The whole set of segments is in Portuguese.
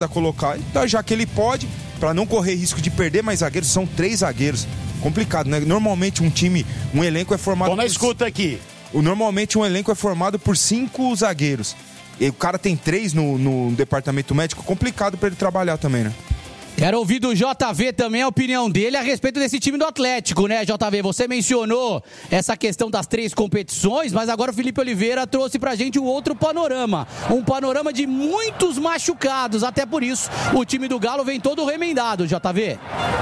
colocar. Então, já que ele pode, para não correr risco de perder mais zagueiros, são 3 zagueiros. Complicado, né? Normalmente um elenco é formado... Tô na escuta aqui. Normalmente um elenco é formado por 5 zagueiros. E o cara tem 3 no departamento médico, complicado para ele trabalhar também, né? Quero ouvir do JV também a opinião dele a respeito desse time do Atlético, né, JV? Você mencionou essa questão das 3 competições, mas agora o Felipe Oliveira trouxe pra gente um outro panorama. Um panorama de muitos machucados, até por isso o time do Galo vem todo remendado, JV.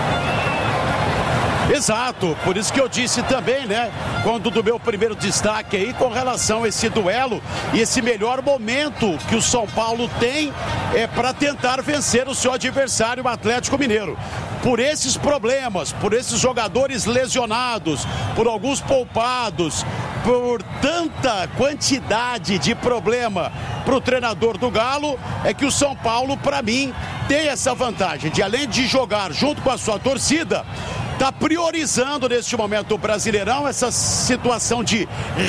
Exato, por isso que eu disse também, né, quando do meu primeiro destaque aí com relação a esse duelo e esse melhor momento que o São Paulo tem para tentar vencer o seu adversário, o Atlético Mineiro. Por esses problemas, por esses jogadores lesionados, por alguns poupados, por tanta quantidade de problema para o treinador do Galo, é que o São Paulo, para mim, tem essa vantagem de, além de jogar junto com a sua torcida, está priorizando neste momento o Brasileirão essa situação de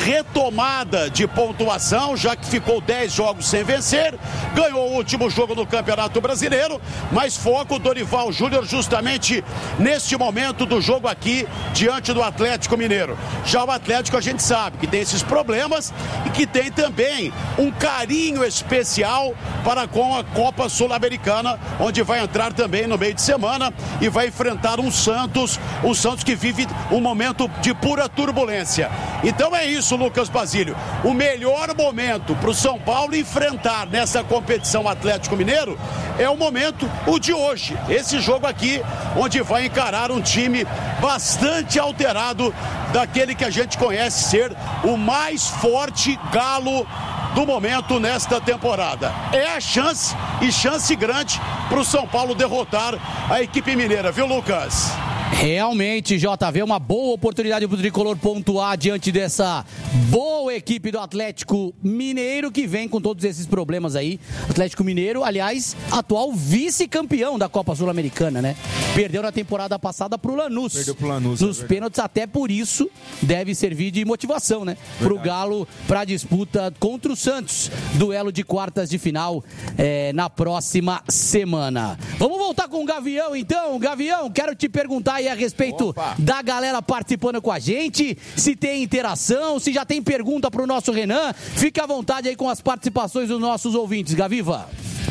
retomada de pontuação, já que ficou 10 jogos sem vencer, ganhou o último jogo no Campeonato Brasileiro, mas foca o Dorival Júnior justamente neste momento do jogo aqui diante do Atlético Mineiro. Já o Atlético a gente sabe que tem esses problemas e que tem também um carinho especial para com a Copa Sul-Americana, onde vai entrar também no meio de semana e vai enfrentar um Santos que vive um momento de pura turbulência. Então é isso, Lucas Basílio. O melhor momento para o São Paulo enfrentar nessa competição Atlético Mineiro é o momento, o de hoje. Esse jogo aqui, onde vai encarar um time bastante alterado daquele que a gente conhece ser o mais forte Galo do momento nesta temporada. É a chance, e chance grande, para o São Paulo derrotar a equipe mineira, viu, Lucas? Realmente, JV, uma boa oportunidade para o Tricolor pontuar diante dessa boa equipe do Atlético Mineiro, que vem com todos esses problemas aí. Atlético Mineiro, aliás, atual vice-campeão da Copa Sul-Americana, né? Perdeu na temporada passada pro Lanús. Perdeu pro Lanús. Nos pênaltis, até por isso deve servir de motivação, né? Pro Galo, pra disputa contra o Santos. Duelo de quartas de final na próxima semana. Vamos voltar com o Gavião, então. Gavião, quero te perguntar aí a respeito da galera participando com a gente, se tem interação, se já tem pergunta pro nosso Renan. Fique à vontade aí com as participações dos nossos ouvintes, Gaviva.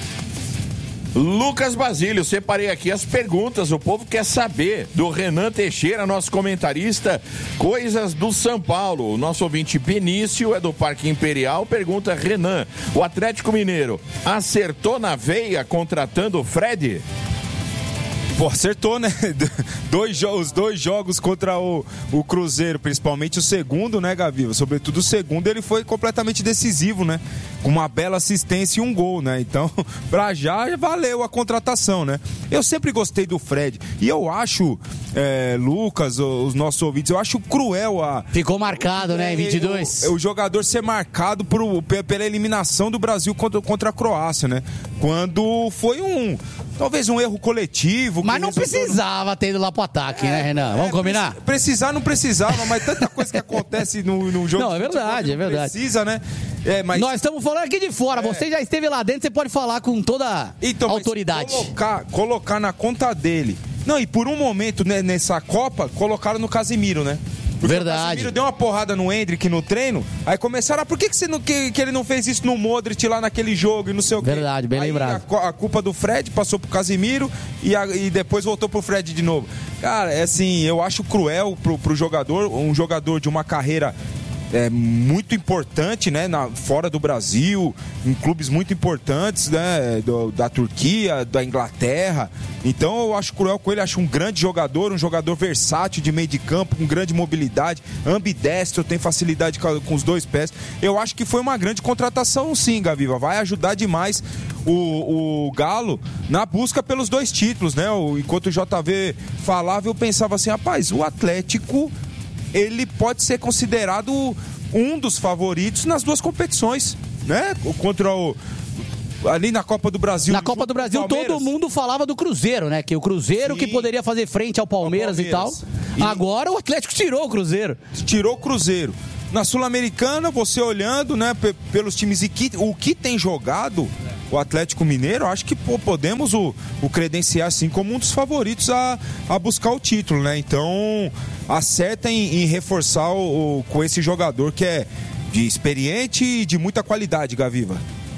Lucas Basílio, separei aqui as perguntas, o povo quer saber do Renan Teixeira, nosso comentarista, coisas do São Paulo. O nosso ouvinte Benício é do Parque Imperial, pergunta: Renan, o Atlético Mineiro acertou na veia contratando o Fred? Pô, acertou, né? Os 2 jogos contra o Cruzeiro, principalmente o segundo, né, Gaviva? Sobretudo o segundo, ele foi completamente decisivo, né? Com uma bela assistência e um gol, né? Então, pra já valeu a contratação, né? Eu sempre gostei do Fred. E eu acho, Lucas, os nossos ouvintes, eu acho cruel a... Ficou marcado, né, em 22. O jogador ser marcado pela eliminação do Brasil contra a Croácia, né? Quando foi talvez um erro coletivo. Mas não precisava ter ido lá pro ataque, né, Renan? Vamos combinar? Precisar não precisava, mas tanta coisa que acontece no jogo. Não, é verdade, é verdade. Precisa, né? Mas... Nós estamos falando aqui de fora, você já esteve lá dentro, você pode falar com toda autoridade. Colocar na conta dele. Não, e por um momento, né, nessa Copa, colocaram no Casemiro, né? Porque verdade. O Casemiro deu uma porrada no Endrick no treino, aí começaram, por que ele não fez isso no Modric lá naquele jogo e não sei o quê? Verdade, bem lembrado. A culpa do Fred passou pro Casemiro e depois voltou pro Fred de novo. Cara, assim, eu acho cruel pro jogador, um jogador de uma carreira muito importante, né, fora do Brasil, em clubes muito importantes, né, da Turquia, da Inglaterra. Então eu acho cruel com ele, acho um grande jogador, um jogador versátil de meio de campo, com grande mobilidade, ambidestro, tem facilidade com os 2 pés. Eu acho que foi uma grande contratação, sim, Gaviva. Vai ajudar demais o Galo na busca pelos 2 títulos, né? Enquanto o JV falava, eu pensava assim, rapaz, o Atlético, ele pode ser considerado um dos favoritos nas 2 competições, né? Contra ali na Copa do Brasil. Na Copa do Brasil todo mundo falava do Cruzeiro, né? Que o Cruzeiro, sim, que poderia fazer frente ao Palmeiras e tal. Agora o Atlético tirou o Cruzeiro. Tirou o Cruzeiro. Na Sul-Americana, você olhando, né, pelos times o que tem jogado, o Atlético Mineiro, acho que podemos o credenciar assim como um dos favoritos a buscar o título, né? Então acerta em reforçar com esse jogador que é de experiente e de muita qualidade, Gaviva.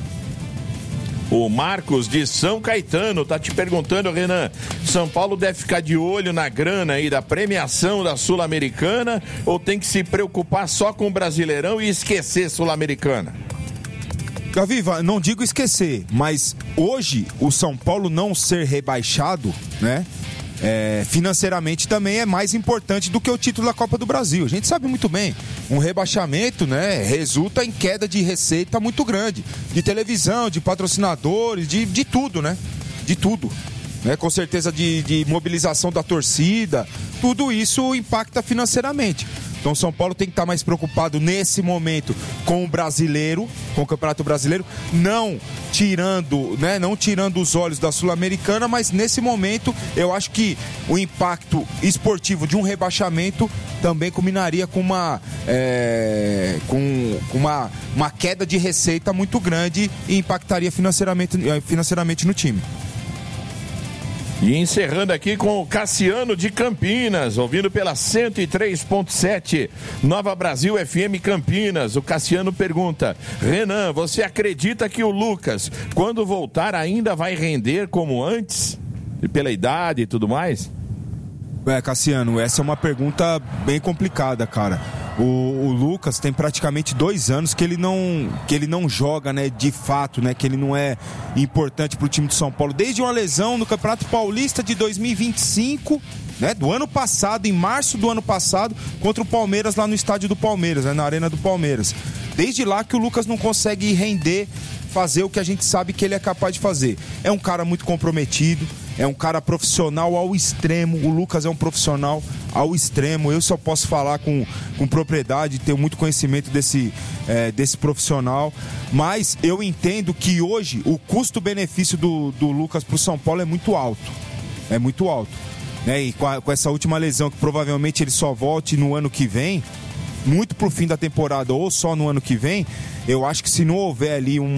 O Marcos de São Caetano tá te perguntando, Renan, São Paulo deve ficar de olho na grana aí da premiação da Sul-Americana ou tem que se preocupar só com o Brasileirão e esquecer Sul-Americana? Gaviva, não digo esquecer, mas hoje o São Paulo não ser rebaixado, né? Financeiramente também é mais importante do que o título da Copa do Brasil. A gente sabe muito bem, um rebaixamento, né, resulta em queda de receita muito grande, de televisão, de patrocinadores, de tudo, né? De tudo, né? Com certeza de mobilização da torcida, tudo isso impacta financeiramente. Então o São Paulo tem que estar mais preocupado nesse momento com o brasileiro, com o Campeonato Brasileiro, não tirando os olhos da Sul-Americana, mas nesse momento eu acho que o impacto esportivo de um rebaixamento também culminaria com uma queda de receita muito grande e impactaria financeiramente no time. E encerrando aqui com o Cassiano de Campinas, ouvindo pela 103.7, Nova Brasil FM Campinas. O Cassiano pergunta: Renan, você acredita que o Lucas, quando voltar, ainda vai render como antes? E pela idade e tudo mais? Cassiano, essa é uma pergunta bem complicada, cara. O Lucas tem praticamente 2 anos que ele não joga, né, de fato, né, que ele não é importante pro time de São Paulo. Desde uma lesão no Campeonato Paulista de 2025, né, do ano passado, em março do ano passado, contra o Palmeiras lá no estádio do Palmeiras, né, na Arena do Palmeiras. Desde lá que o Lucas não consegue render, fazer o que a gente sabe que ele é capaz de fazer. É um cara muito comprometido, é um cara profissional ao extremo. O Lucas é um profissional ao extremo. Eu só posso falar com propriedade, tenho muito conhecimento desse profissional. Mas eu entendo que hoje o custo-benefício do Lucas para o São Paulo é muito alto. É muito alto. Né? E com essa última lesão, que provavelmente ele só volte no ano que vem, muito pro fim da temporada ou só no ano que vem, eu acho que se não houver ali um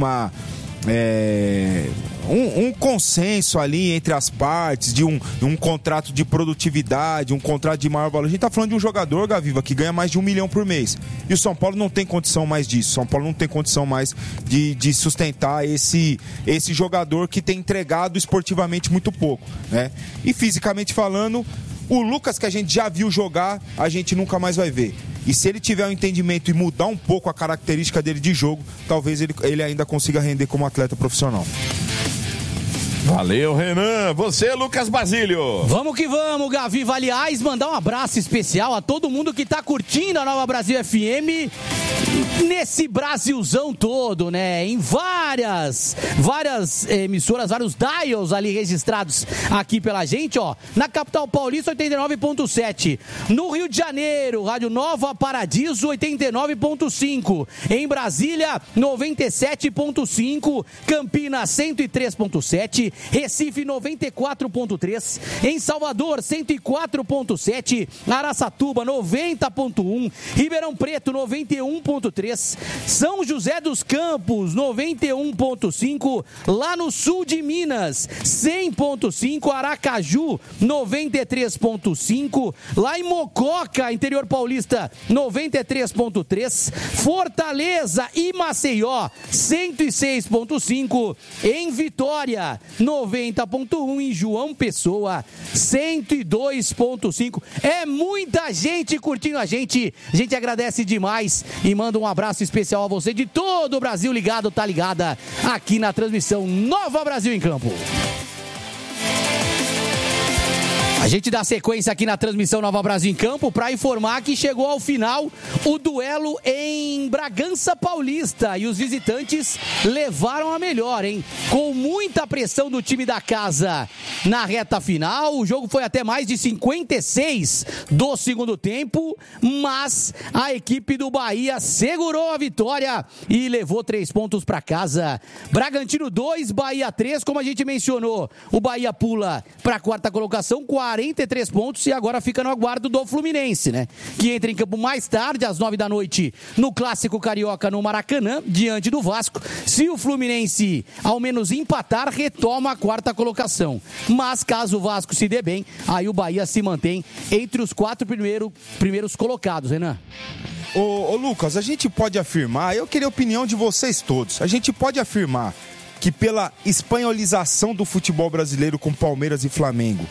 consenso ali entre as partes, de um contrato de produtividade, um contrato de maior valor. A gente tá falando de um jogador, Gaviva, que ganha mais de 1 milhão por mês. E o São Paulo não tem condição mais disso. O São Paulo não tem condição mais de sustentar esse jogador que tem entregado esportivamente muito pouco, né? E fisicamente falando, o Lucas que a gente já viu jogar, a gente nunca mais vai ver. E se ele tiver um entendimento e mudar um pouco a característica dele de jogo, talvez ele ainda consiga render como atleta profissional. Valeu, Renan. Você, Lucas Basílio. Vamos que vamos, Gaviva. Aliás, mandar um abraço especial a todo mundo que tá curtindo a Nova Brasil FM nesse Brasilzão todo, né? Em várias emissoras, vários dials ali registrados aqui pela gente, ó. Na capital paulista, 89.7. No Rio de Janeiro, Rádio Nova Paradiso, 89.5. Em Brasília, 97.5. Campinas, 103.7. Recife 94.3, em Salvador 104.7, Araçatuba 90.1, Ribeirão Preto 91.3, São José dos Campos 91.5, lá no sul de Minas 100.5, Aracaju 93.5, lá em Mococa, interior paulista 93.3, Fortaleza e Maceió 106.5, em Vitória 90.1, em João Pessoa 102.5. É muita gente curtindo a gente agradece demais e manda um abraço especial a você de todo o Brasil ligado, tá ligada aqui na transmissão Nova Brasil em Campo. A gente dá sequência aqui na transmissão Nova Brasil em Campo para informar que chegou ao final o duelo em Bragança Paulista e os visitantes levaram a melhor, hein? Com muita pressão do time da casa na reta final, o jogo foi até mais de 56 do segundo tempo, mas a equipe do Bahia segurou a vitória e levou 3 pontos para casa. Bragantino 2, Bahia 3, como a gente mencionou, o Bahia pula para a 4ª colocação, 43 pontos e agora fica no aguardo do Fluminense, né? Que entra em campo mais tarde, às 9 da noite, no Clássico Carioca no Maracanã, diante do Vasco. Se o Fluminense ao menos empatar, retoma a 4ª colocação. Mas caso o Vasco se dê bem, aí o Bahia se mantém entre os 4 primeiros colocados, Renan. Ô Lucas, a gente pode afirmar, eu queria a opinião de vocês todos, a gente pode afirmar que pela espanholização do futebol brasileiro com Palmeiras e Flamengo,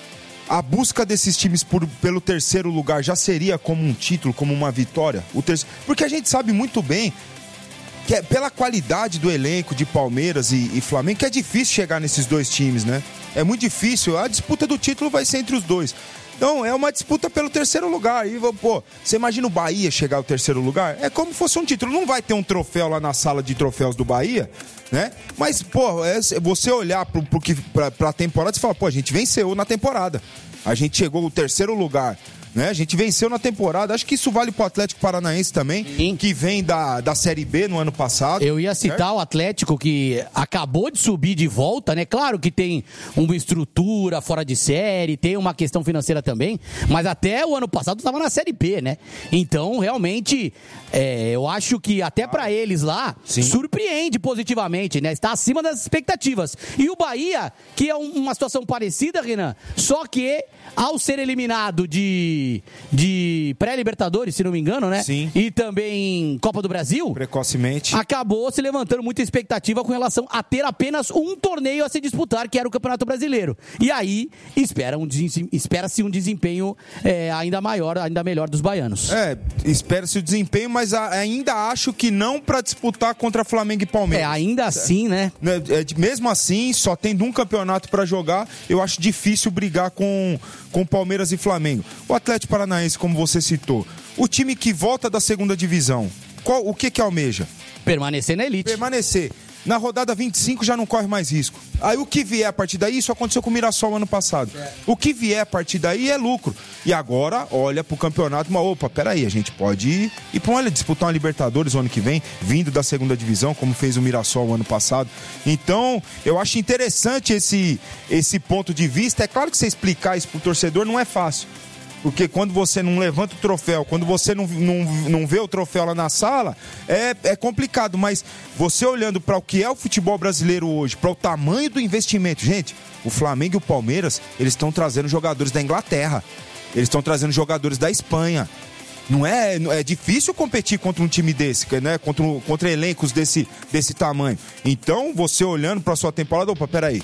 a busca desses times pelo terceiro lugar já seria como um título, como uma vitória? Porque a gente sabe muito bem que pela qualidade do elenco de Palmeiras e Flamengo, que é difícil chegar nesses dois times, né? É muito difícil, a disputa do título vai ser entre os dois. Então, é uma disputa pelo terceiro lugar. E, pô, você imagina o Bahia chegar ao terceiro lugar? É como se fosse um título. Não vai ter um troféu lá na sala de troféus do Bahia, né? Mas, pô, você olhar pra temporada e falar, pô, a gente venceu na temporada. A gente chegou ao terceiro lugar, né? A gente venceu na temporada. Acho que isso vale pro Atlético Paranaense também, sim, que vem da Série B no ano passado. Eu ia citar o Atlético, que acabou de subir de volta, né? Claro que tem uma estrutura fora de série, tem uma questão financeira também, mas até o ano passado estava na Série B, né? Então, realmente, eu acho que até para eles lá, sim, surpreende positivamente, né? Está acima das expectativas. E o Bahia, que é uma situação parecida, Renan, só que ao ser eliminado de pré-Libertadores, se não me engano, né? Sim. E também Copa do Brasil, precocemente, acabou se levantando muita expectativa com relação a ter apenas um torneio a se disputar, que era o Campeonato Brasileiro. E aí, espera-se um desempenho ainda maior, ainda melhor dos baianos. Espera-se o desempenho, mas ainda acho que não para disputar contra Flamengo e Palmeiras. Ainda assim, né? Mesmo assim, só tendo um campeonato para jogar, eu acho difícil brigar com Palmeiras e Flamengo. O Atlético Paranaense, como você citou, o time que volta da segunda divisão, o que almeja? Permanecer na elite. Permanecer. Na rodada 25 já não corre mais risco. Aí o que vier a partir daí, isso aconteceu com o Mirassol ano passado. O que vier a partir daí é lucro. E agora olha pro campeonato, mas opa, peraí, a gente pode ir pra disputar uma Libertadores o ano que vem, vindo da segunda divisão, como fez o Mirassol o ano passado. Então, eu acho interessante esse ponto de vista. É claro que você explicar isso pro torcedor não é fácil. Porque quando você não levanta o troféu, quando você não vê o troféu lá na sala, é complicado. Mas você olhando para o que é o futebol brasileiro hoje, para o tamanho do investimento, gente, o Flamengo e o Palmeiras, eles estão trazendo jogadores da Inglaterra, eles estão trazendo jogadores da Espanha. Não é difícil competir contra um time desse, né? Contra elencos desse tamanho. Então, você olhando para a sua temporada, opa, peraí,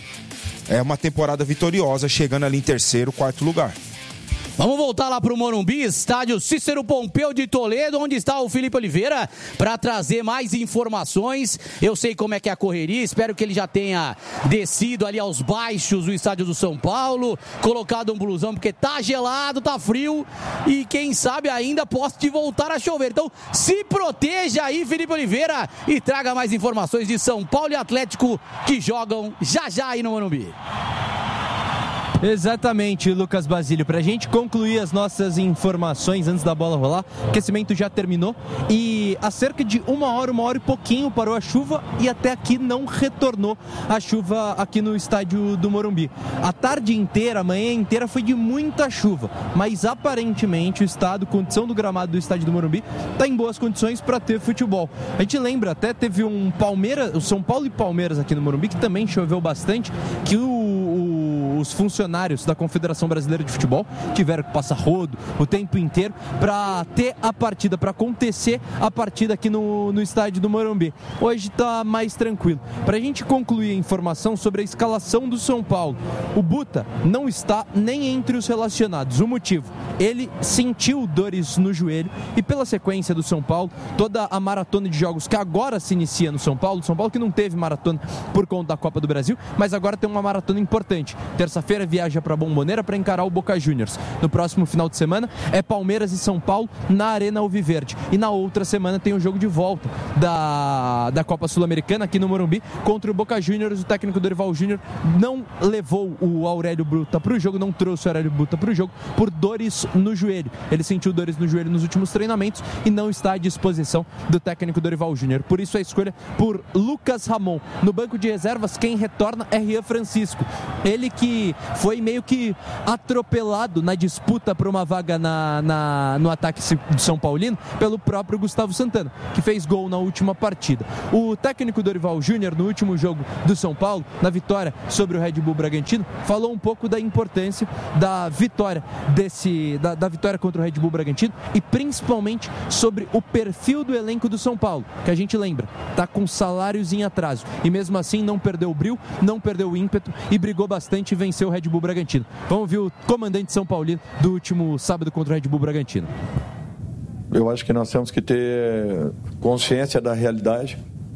é uma temporada vitoriosa, chegando ali em terceiro, quarto lugar. Vamos voltar lá para o Morumbi, estádio Cícero Pompeu de Toledo, onde está o Felipe Oliveira, para trazer mais informações. Eu sei como é que é a correria, espero que ele já tenha descido ali aos baixos do estádio do São Paulo, colocado um blusão, porque tá gelado, tá frio, e quem sabe ainda possa voltar a chover. Então, se proteja aí, Felipe Oliveira, e traga mais informações de São Paulo e Atlético, que jogam já aí no Morumbi. Exatamente, Lucas Basílio. Pra gente concluir as nossas informações antes da bola rolar, o aquecimento já terminou e há cerca de uma hora e pouquinho parou a chuva e até aqui não retornou a chuva aqui no estádio do Morumbi. A tarde inteira, a manhã inteira foi de muita chuva, mas aparentemente o estado, condição do gramado do estádio do Morumbi está em boas condições para ter futebol. A gente lembra, até teve um o São Paulo e Palmeiras aqui no Morumbi, que também choveu bastante, que os funcionários da Confederação Brasileira de Futebol tiveram que passar rodo o tempo inteiro para ter a partida, para acontecer a partida aqui no estádio do Morumbi. Hoje está mais tranquilo. Para a gente concluir a informação sobre a escalação do São Paulo, o Buta não está nem entre os relacionados. O motivo? Ele sentiu dores no joelho e pela sequência do São Paulo, toda a maratona de jogos que agora se inicia no São Paulo que não teve maratona por conta da Copa do Brasil, mas agora tem uma maratona importante. Terça-feira viaja para Bombonera para encarar o Boca Juniors. No próximo final de semana é Palmeiras e São Paulo na Arena Alviverde. E na outra semana tem o jogo de volta da Copa Sul-Americana aqui no Morumbi contra o Boca Juniors. O técnico Dorival Júnior não levou o Aurélio Buta para o jogo, não trouxe o Aurélio Buta para o jogo por dores no joelho. Ele sentiu dores no joelho nos últimos treinamentos e não está à disposição do técnico Dorival Júnior. Por isso a escolha por Lucas Ramon. No banco de reservas, quem retorna é Rian Francisco. Ele que foi meio que atropelado na disputa por uma vaga no ataque do São Paulino pelo próprio Gustavo Santana, que fez gol na última partida. O técnico Dorival Júnior, no último jogo do São Paulo, na vitória sobre o Red Bull Bragantino, falou um pouco da importância da vitória da vitória contra o Red Bull Bragantino e principalmente sobre o perfil do elenco do São Paulo, que a gente lembra, está com salários em atraso e mesmo assim não perdeu o brio, não perdeu o ímpeto e brigou bastante e venceu o Red Bull Bragantino. Vamos ver o comandante São Paulino do último sábado contra o Red Bull Bragantino. Eu acho que nós temos que ter consciência da realidade.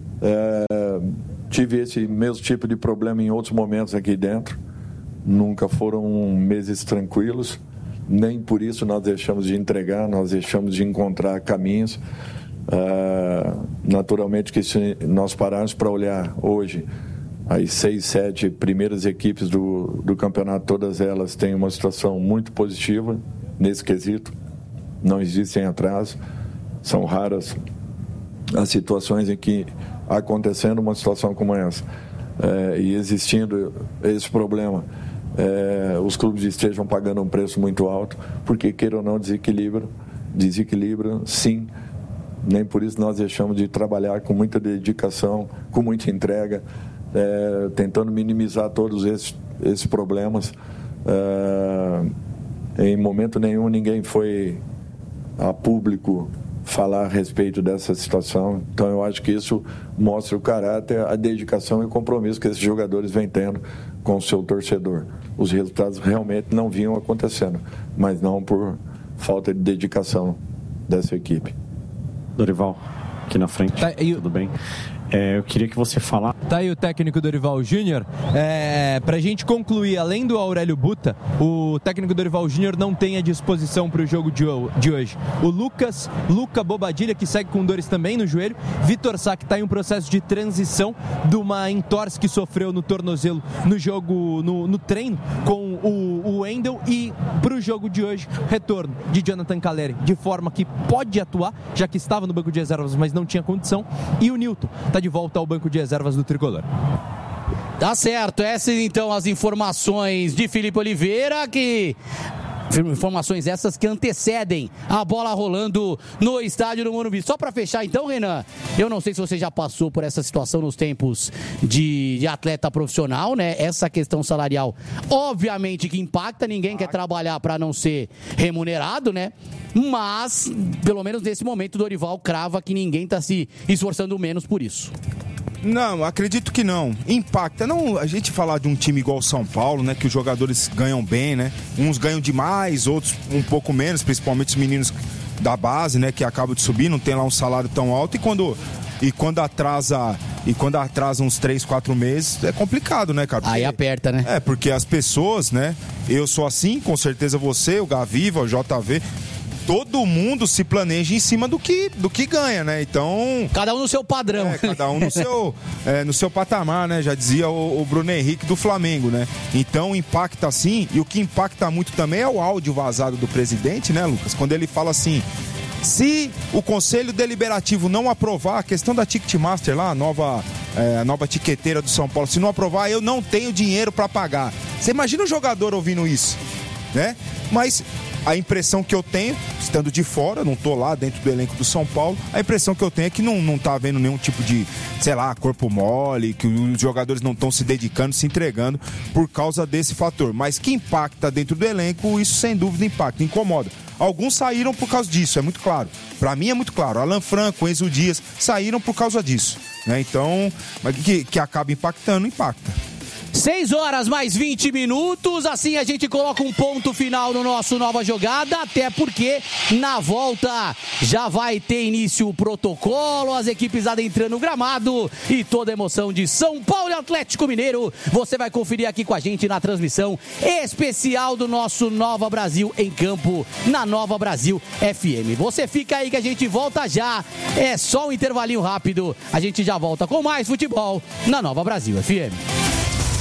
Tive esse mesmo tipo de problema em outros momentos aqui dentro. Nunca foram meses tranquilos. Nem por isso nós deixamos de entregar, nós deixamos de encontrar caminhos. Naturalmente que se nós pararmos para olhar hoje as 6, 7 primeiras equipes do campeonato, todas elas têm uma situação muito positiva nesse quesito. Não existem atrasos, são raras as situações em que, acontecendo uma situação como essa e existindo esse problema, os clubes estejam pagando um preço muito alto, porque queira ou não desequilibram sim. Nem por isso nós deixamos de trabalhar com muita dedicação, com muita entrega, tentando minimizar todos esses problemas. Em momento nenhum ninguém foi a público falar a respeito dessa situação. Então eu acho que isso mostra o caráter, a dedicação e o compromisso que esses jogadores vêm tendo com o seu torcedor. Os resultados realmente não vinham acontecendo, mas não por falta de dedicação dessa equipe. Dorival, aqui na frente, tudo bem? Eu queria que você falasse... Tá aí o técnico Dorival Júnior. Pra gente concluir, além do Aurélio Buta, o técnico Dorival Júnior não tem à disposição para o jogo de hoje. O Luca Bobadilha, que segue com dores também no joelho. Vitor Sá, que está em um processo de transição de uma entorse que sofreu no tornozelo no jogo, no treino com o Wendel. E para o jogo de hoje, retorno de Jonathan Calleri, de forma que pode atuar, já que estava no banco de reservas, mas não tinha condição. E o Nilton está de volta ao banco de reservas do Tricolor. Tá certo, essas então as informações de Felipe Oliveira, informações essas que antecedem a bola rolando no estádio do Morumbi. Só para fechar então, Renan, eu não sei se você já passou por essa situação nos tempos de atleta profissional, né? Essa questão salarial, obviamente que impacta, ninguém quer trabalhar para não ser remunerado, né? Mas, pelo menos nesse momento, o Dorival crava que ninguém está se esforçando menos por isso. Não, acredito que não. Impacta. Não, a gente falar de um time igual o São Paulo, né? Que os jogadores ganham bem, né? Uns ganham demais, outros um pouco menos, principalmente os meninos da base, né? Que acabam de subir, não tem lá um salário tão alto. E quando atrasa uns 3, 4 meses, é complicado, né, cara? Aí aperta, né? Porque as pessoas, né? Eu sou assim, com certeza você, o Gaviva, o JV... Todo mundo se planeja em cima do que ganha, né? Então... Cada um no seu padrão. Cada um no seu patamar, né? Já dizia o Bruno Henrique do Flamengo, né? Então impacta sim, e o que impacta muito também é o áudio vazado do presidente, né, Lucas? Quando ele fala assim, se o Conselho Deliberativo não aprovar a questão da Ticketmaster lá, a nova tiqueteira do São Paulo, se não aprovar, eu não tenho dinheiro para pagar. Você imagina o jogador ouvindo isso, né? Mas... a impressão que eu tenho, estando de fora, não tô lá dentro do elenco do São Paulo, a impressão que eu tenho é que não tá havendo nenhum tipo de, sei lá, corpo mole, que os jogadores não estão se dedicando, se entregando por causa desse fator. Mas que impacta dentro do elenco, isso sem dúvida impacta, incomoda. Alguns saíram por causa disso, é muito claro. Pra mim é muito claro. Alan Franco, Enzo Dias, saíram por causa disso, né? Então, que acaba impactando, impacta. 6 horas mais 20 minutos, assim a gente coloca um ponto final no nosso Nova Jogada, até porque na volta já vai ter início o protocolo, as equipes adentrando no gramado e toda a emoção de São Paulo e Atlético Mineiro, você vai conferir aqui com a gente na transmissão especial do nosso Nova Brasil em campo, na Nova Brasil FM. Você fica aí que a gente volta já, é só um intervalinho rápido, a gente já volta com mais futebol na Nova Brasil FM.